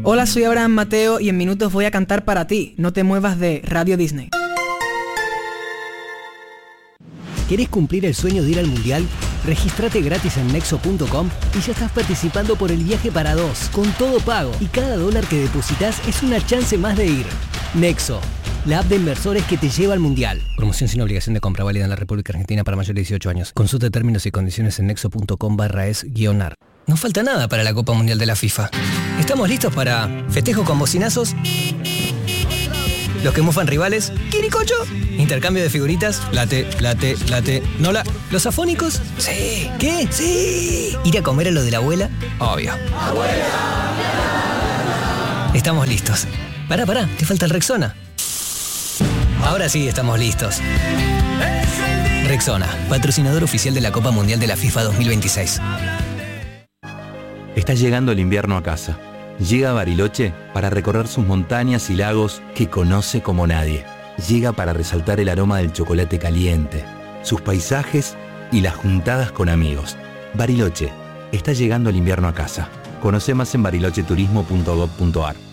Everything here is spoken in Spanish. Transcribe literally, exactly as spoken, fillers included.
Hola, soy Abraham Mateo y en minutos voy a cantar para ti. No te muevas de Radio Disney. ¿Querés cumplir el sueño de ir al Mundial? Regístrate gratis en nexo punto com y ya estás participando por el viaje para dos, con todo pago. Y cada dólar que depositas es una chance más de ir. Nexo, la app de inversores que te lleva al Mundial. Promoción sin obligación de compra, válida en la República Argentina para mayores de dieciocho años. Consulta términos y condiciones en nexo punto com barra es guión ar. No falta nada para la Copa Mundial de la FIFA. ¿Estamos listos para festejo con bocinazos? Los que mufan rivales, ¿quiricocho? Intercambio de figuritas, late, late, late, nola. ¿Los afónicos? Sí. ¿Qué? Sí. ¿Ir a comer a lo de la abuela? Obvio. ¡Abuela! Estamos listos. Pará, pará, te falta el Rexona. Ahora sí estamos listos. Rexona, patrocinador oficial de la Copa Mundial de la FIFA dos mil veintiséis. Está llegando el invierno a casa. Llega a Bariloche para recorrer sus montañas y lagos que conoce como nadie. Llega para resaltar el aroma del chocolate caliente, sus paisajes y las juntadas con amigos. Bariloche, está llegando el invierno a casa. Conoce más en bariloche turismo punto gob punto ar.